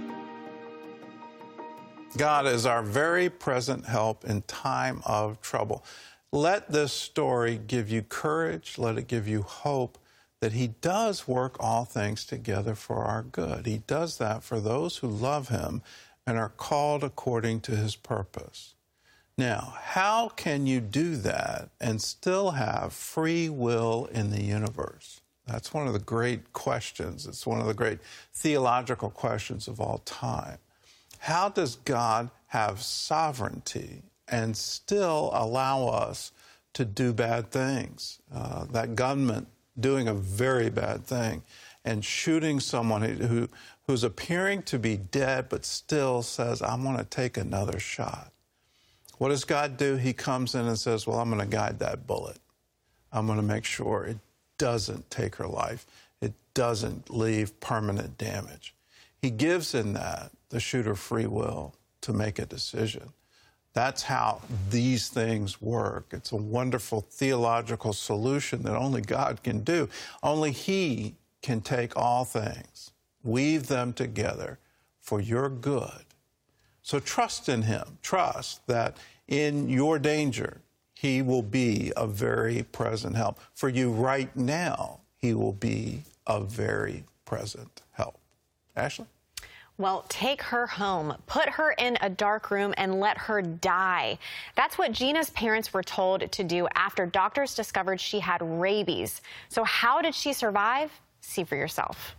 God is our very present help in time of trouble. Let this story give you courage. Let it give you hope that He does work all things together for our good. He does that for those who love Him and are called according to His purpose. Now, how can you do that and still have free will in the universe? That's one of the great questions. It's one of the great theological questions of all time. How does God have sovereignty and still allow us to do bad things? Uh, that gunman doing a very bad thing and shooting someone who, who's appearing to be dead but still says, I want to take another shot. What does God do? He comes in and says, well, I'm going to guide that bullet. I'm going to make sure it doesn't take her life. It doesn't leave permanent damage. He gives in that the shooter free will to make a decision. That's how these things work. It's a wonderful theological solution that only God can do. Only He can take all things, weave them together for your good. So trust in Him. Trust that in your danger, He will be a very present help. For you right now, He will be a very present help. Ashley? Well, take her home, put her in a dark room, and let her die. That's what Gina's parents were told to do after doctors discovered she had rabies. So how did she survive? See for yourself.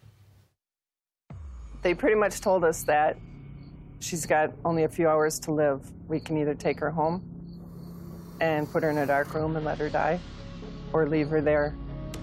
They pretty much told us that she's got only a few hours to live. We can either take her home and put her in a dark room and let her die, or leave her there.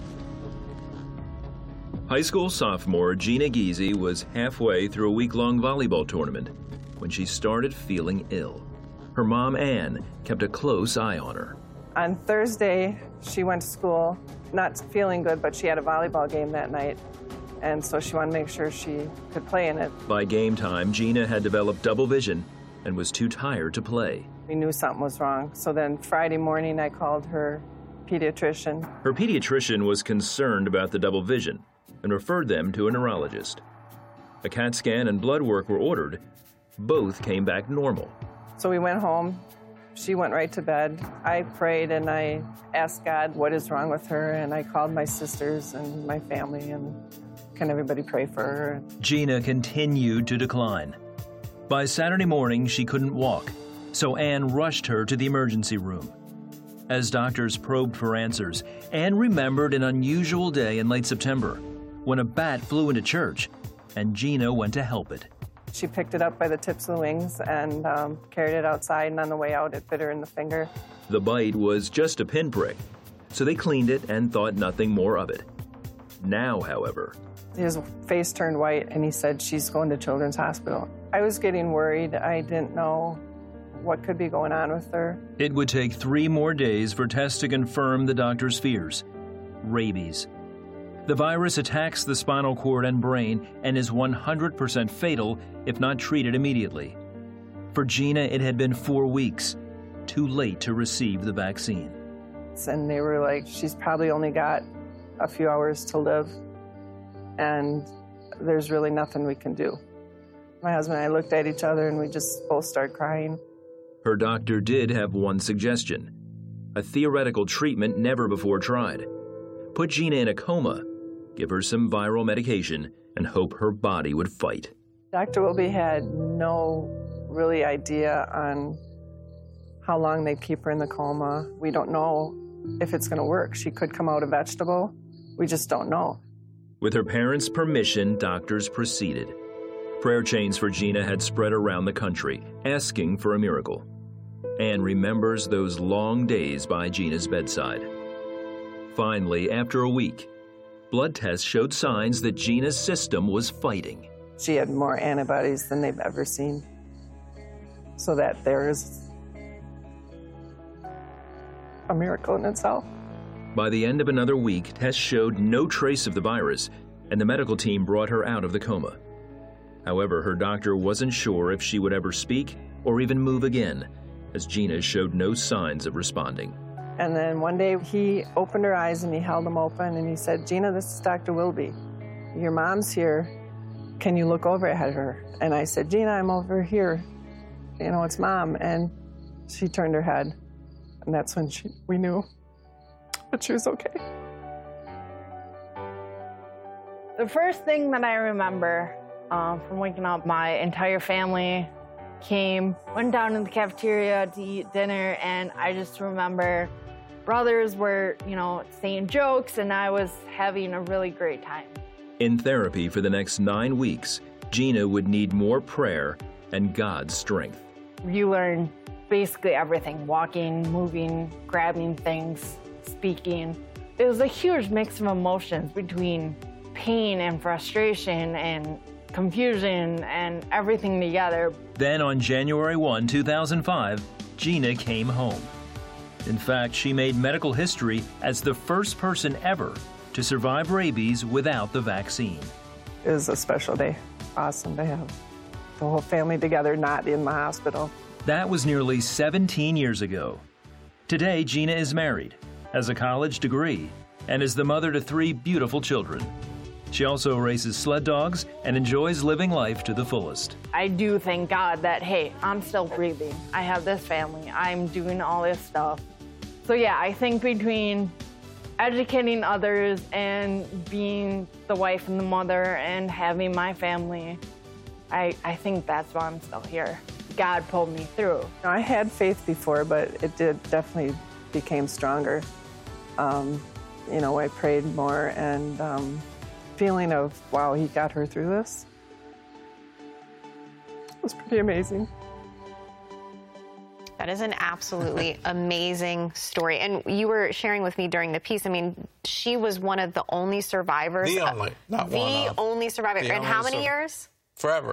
High school sophomore Gina Giese was halfway through a week-long volleyball tournament when she started feeling ill. Her mom, Ann, kept a close eye on her. On Thursday, she went to school, not feeling good, but she had a volleyball game that night, and so she wanted to make sure she could play in it. By game time, Gina had developed double vision and was too tired to play. We knew something was wrong, so then Friday morning I called her pediatrician. Her pediatrician was concerned about the double vision and referred them to a neurologist. A CAT scan and blood work were ordered. Both came back normal. So we went home. She went right to bed. I prayed and I asked God what is wrong with her, and I called my sisters and my family, and can everybody pray for her? Gina continued to decline. By Saturday morning, she couldn't walk, so Ann rushed her to the emergency room. As doctors probed for answers, Ann remembered an unusual day in late September when a bat flew into church, and Gina went to help it. She picked it up by the tips of the wings and um, carried it outside, and on the way out, it bit her in the finger. The bite was just a pinprick, so they cleaned it and thought nothing more of it. Now, however... His face turned white, and he said, she's going to Children's Hospital. I was getting worried. I didn't know what could be going on with her. It would take three more days for tests to confirm the doctor's fears. Rabies. The virus attacks the spinal cord and brain and is one hundred percent fatal if not treated immediately. For Gina, it had been four weeks, too late to receive the vaccine. And they were like, she's probably only got a few hours to live, and there's really nothing we can do. My husband and I looked at each other and we just both started crying. Her doctor did have one suggestion, a theoretical treatment never before tried. Put Gina in a coma, give her some viral medication, and hope her body would fight. Doctor Wilby had no really idea on how long they'd keep her in the coma. We don't know if it's going to work. She could come out a vegetable. We just don't know. With her parents' permission, doctors proceeded. Prayer chains for Gina had spread around the country, asking for a miracle. Ann remembers those long days by Gina's bedside. Finally, after a week, blood tests showed signs that Gina's system was fighting. She had more antibodies than they've ever seen. So that there is a miracle in itself. By the end of another week, tests showed no trace of the virus, and the medical team brought her out of the coma. However, her doctor wasn't sure if she would ever speak or even move again, as Gina showed no signs of responding. And then one day he opened her eyes and he held them open and he said, Gina, this is Doctor Wilby. Your mom's here. Can you look over at her? And I said, Gina, I'm over here. You know, it's Mom. And she turned her head. And that's when she, we knew that she was okay. The first thing that I remember um, from waking up, my entire family came, went down in the cafeteria to eat dinner, and I just remember brothers were, you know, saying jokes, and I was having a really great time. In therapy for the next nine weeks, Gina would need more prayer and God's strength. You learn basically everything, walking, moving, grabbing things, speaking. It was a huge mix of emotions between pain and frustration and confusion and everything together. Then on January first, two thousand five, Gina came home. In fact, she made medical history as the first person ever to survive rabies without the vaccine. It was a special day. Awesome to have the whole family together, not in the hospital. That was nearly seventeen years ago. Today, Gina is married, has a college degree, and is the mother to three beautiful children. She also races sled dogs and enjoys living life to the fullest. I do thank God that, hey, I'm still breathing. I have this family. I'm doing all this stuff. So yeah, I think between educating others and being the wife and the mother and having my family, I, I think that's why I'm still here. God pulled me through. I had faith before, but it did definitely became stronger. Um, you know, I prayed more, and um, feeling of, wow, he got her through this. It was pretty amazing. That is an absolutely amazing story. And you were sharing with me during the piece, I mean, she was one of the only survivors. The only, not the one of. The only survivor. The and how only many sur- years? Forever.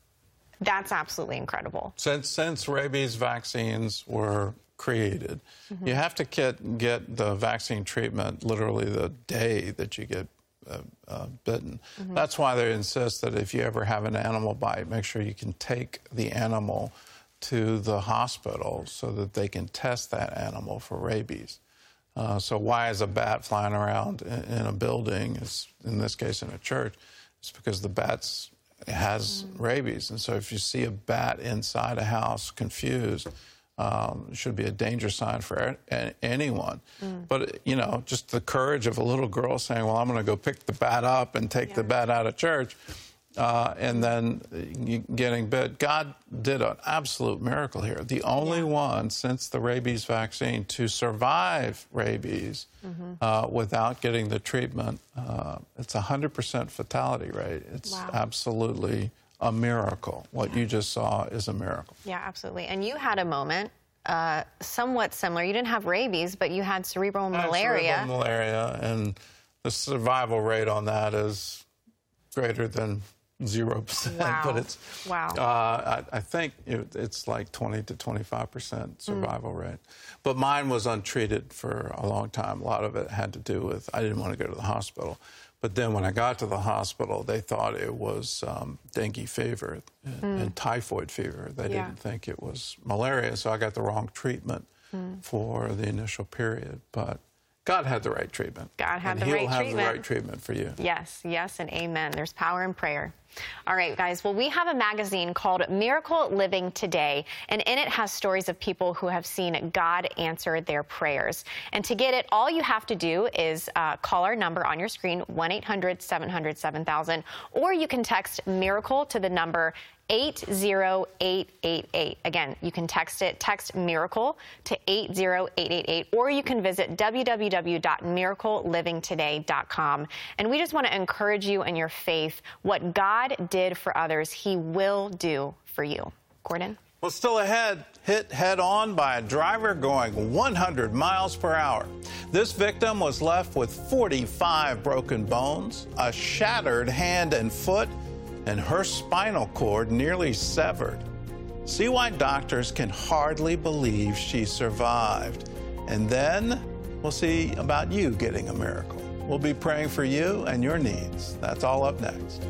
That's absolutely incredible. Since since rabies vaccines were created, mm-hmm. you have to get, get the vaccine treatment literally the day that you get uh, uh, bitten. Mm-hmm. That's why they insist that if you ever have an animal bite, make sure you can take the animal to the hospital so that they can test that animal for rabies. Uh, so why is a bat flying around in, in a building, it's, in this case in a church? It's because the bat's has mm. rabies. And so if you see a bat inside a house confused, um, it should be a danger sign for a- anyone. Mm. But, you know, just the courage of a little girl saying, well, I'm going to go pick the bat up and take yeah. the bat out of church, uh, and then getting bit. God did an absolute miracle here. The only yeah. one since the rabies vaccine to survive rabies mm-hmm. uh, without getting the treatment. Uh, it's a one hundred percent fatality rate. It's wow. absolutely a miracle. What yeah. you just saw is a miracle. Yeah, absolutely. And you had a moment uh, somewhat similar. You didn't have rabies, but you had cerebral malaria. Cerebral malaria, and the survival rate on that is greater than Zero percent, wow. but it's wow. Uh, I, I think it, it's like twenty to twenty-five percent survival mm. rate. But mine was untreated for a long time. A lot of it had to do with I didn't want to go to the hospital. But then when I got to the hospital, they thought it was um, dengue fever and, mm. and typhoid fever. They yeah. didn't think it was malaria, so I got the wrong treatment mm. for the initial period. But God had the right treatment. God had and the he'll right have treatment. the right treatment for you. Yes, yes, and amen. There's power in prayer. All right, guys. Well, we have a magazine called Miracle Living Today, and in it has stories of people who have seen God answer their prayers. And to get it, all you have to do is uh, call our number on your screen, one eight hundred seven hundred seven thousand, or you can text MIRACLE to the number eight zero eight eight eight. Again, you can text it, text MIRACLE to eight zero eight eight eight, or you can visit w w w dot miracle living today dot com. And we just want to encourage you in your faith. What God did for others, he will do for you. Gordon? Well, still ahead, hit head-on by a driver going one hundred miles per hour. This victim was left with forty-five broken bones, a shattered hand and foot, and her spinal cord nearly severed. See why doctors can hardly believe she survived. And then we'll see about you getting a miracle. We'll be praying for you and your needs. That's all up next.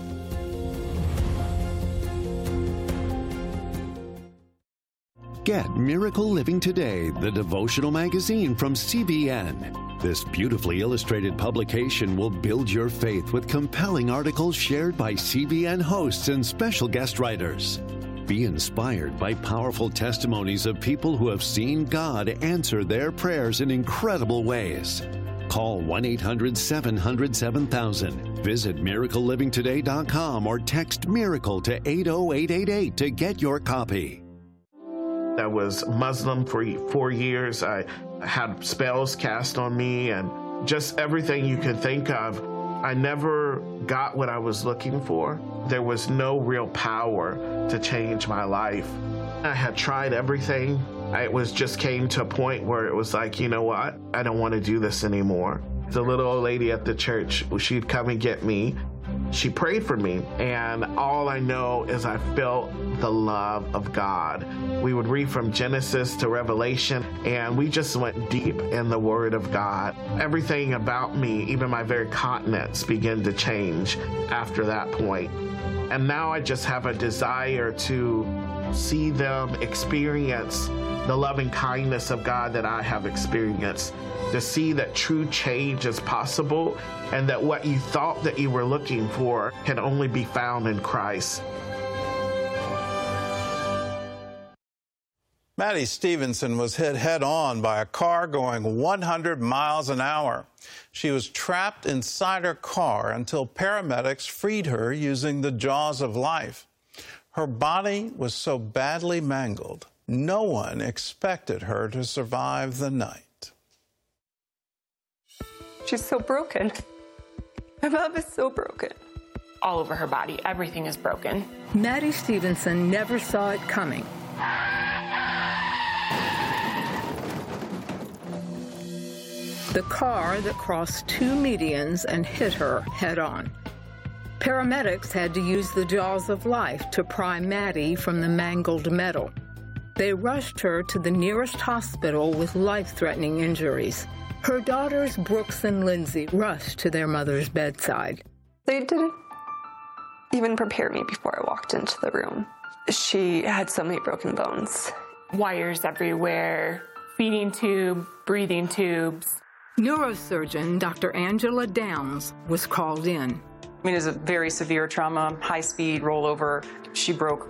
Get Miracle Living Today, the devotional magazine from C B N. This beautifully illustrated publication will build your faith with compelling articles shared by C B N hosts and special guest writers. Be inspired by powerful testimonies of people who have seen God answer their prayers in incredible ways. Call one eight hundred seven hundred seven thousand. Visit miracle living today dot com or text MIRACLE to eight zero eight eight eight to get your copy. I was Muslim for four years. I had spells cast on me and just everything you could think of. I never got what I was looking for. There was no real power to change my life. I had tried everything. It was just came to a point where it was like, you know what? I don't want to do this anymore. The little old lady at the church, she'd come and get me. She prayed for me, and all I know is I felt the love of God. We would read from Genesis to Revelation, and we just went deep in the Word of God. Everything about me, even my very continents, began to change after that point. And now I just have a desire to see them experience the loving kindness of God that I have experienced, to see that true change is possible and that what you thought that you were looking for can only be found in Christ. Maddie Stevenson was hit head-on by a car going one hundred miles an hour. She was trapped inside her car until paramedics freed her using the jaws of life. Her body was so badly mangled, no one expected her to survive the night. She's so broken. My mom is so broken. All over her body, everything is broken. Maddie Stevenson never saw it coming. The car that crossed two medians and hit her head-on. Paramedics had to use the jaws of life to pry Maddie from the mangled metal. They rushed her to the nearest hospital with life-threatening injuries. Her daughters, Brooks and Lindsay, rushed to their mother's bedside. They didn't even prepare me before I walked into the room. She had so many broken bones. Wires everywhere, feeding tube, breathing tubes. Neurosurgeon Doctor Angela Downs was called in. I mean, it was a very severe trauma, high-speed rollover. She broke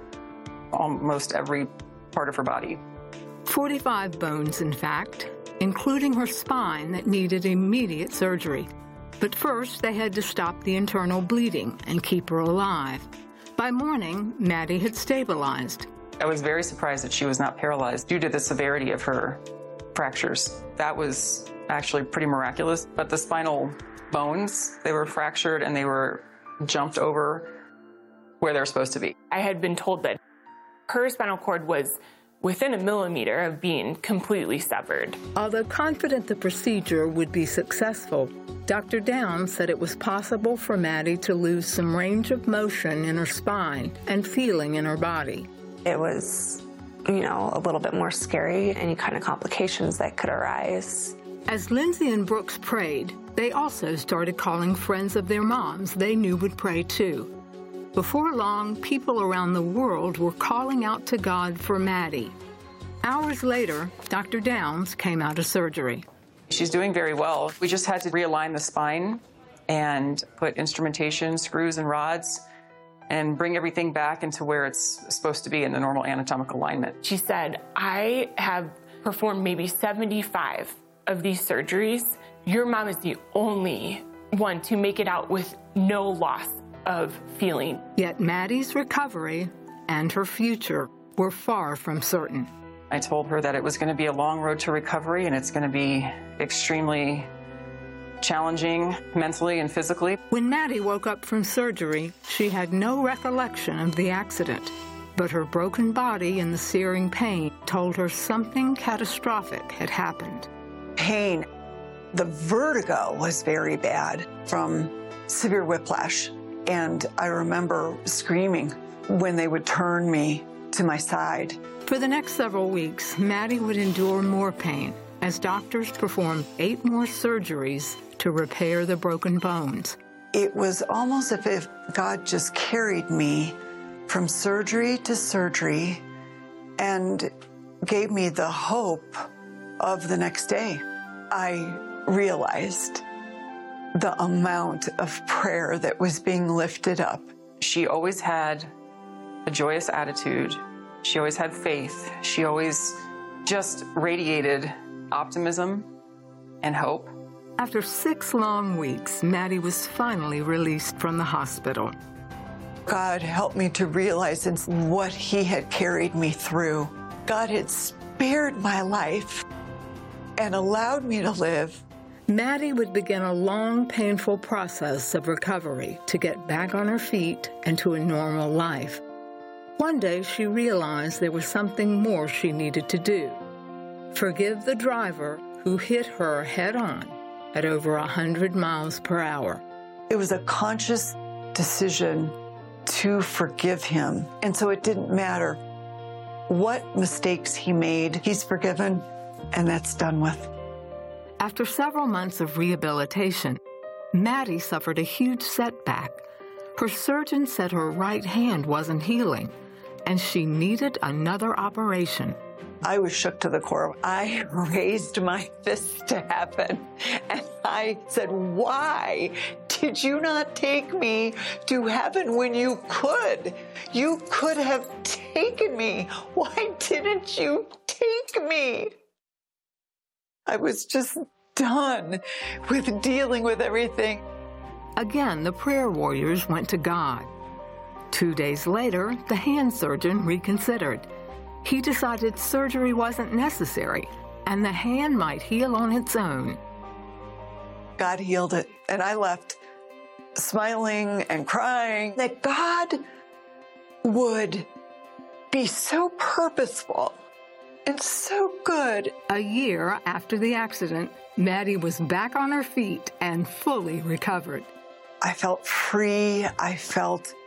almost every part of her body. forty-five bones, in fact, including her spine that needed immediate surgery. But first, they had to stop the internal bleeding and keep her alive. By morning, Maddie had stabilized. I was very surprised that she was not paralyzed due to the severity of her fractures. That was actually pretty miraculous. But the spinal bones, they were fractured and they were jumped over where they're supposed to be. I had been told that her spinal cord was within a millimeter of being completely severed. Although confident the procedure would be successful, Doctor Downs said it was possible for Maddie to lose some range of motion in her spine and feeling in her body. It was, you know, a little bit more scary, any kind of complications that could arise. As Lindsay and Brooks prayed, they also started calling friends of their moms they knew would pray too. Before long, people around the world were calling out to God for Maddie. Hours later, Doctor Downs came out of surgery. She's doing very well. We just had to realign the spine and put instrumentation, screws and rods, and bring everything back into where it's supposed to be in the normal anatomical alignment. She said, I have performed maybe seventy-five of these surgeries. Your mom is the only one to make it out with no loss of feeling. Yet Maddie's recovery and her future were far from certain. I told her that it was going to be a long road to recovery and it's going to be extremely challenging mentally and physically. When Maddie woke up from surgery, she had no recollection of the accident, but her broken body and the searing pain told her something catastrophic had happened. Pain. The vertigo was very bad from severe whiplash. And I remember screaming when they would turn me to my side. For the next several weeks, Maddie would endure more pain as doctors performed eight more surgeries to repair the broken bones. It was almost as if God just carried me from surgery to surgery and gave me the hope of the next day. I realized the amount of prayer that was being lifted up. She always had a joyous attitude. She always had faith. She always just radiated optimism and hope. After six long weeks, Maddie was finally released from the hospital. God helped me to realize what He had carried me through. God had spared my life and allowed me to live. Maddie would begin a long, painful process of recovery to get back on her feet and to a normal life. One day, she realized there was something more she needed to do. Forgive the driver who hit her head-on at over one hundred miles per hour. It was a conscious decision to forgive him. And so it didn't matter what mistakes he made. He's forgiven, and that's done with. After several months of rehabilitation, Maddie suffered a huge setback. Her surgeon said her right hand wasn't healing, and she needed another operation. I was shook to the core. I raised my fist to heaven, and I said, why did you not take me to heaven when you could? You could have taken me. Why didn't you take me? I was just done with dealing with everything. Again, the prayer warriors went to God. Two days later, the hand surgeon reconsidered. He decided surgery wasn't necessary and the hand might heal on its own. God healed it, and I left smiling and crying that God would be so purposeful and so good. A year after the accident, Maddie was back on her feet and fully recovered. I felt free. I felt